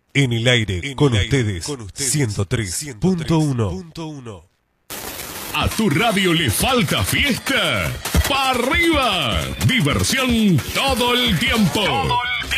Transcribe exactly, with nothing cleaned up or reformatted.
En el aire, en con, el ustedes, aire con ustedes, ciento tres punto uno. ¿A tu radio le falta fiesta? ¡Pa' arriba! Diversión todo el tiempo. Todo el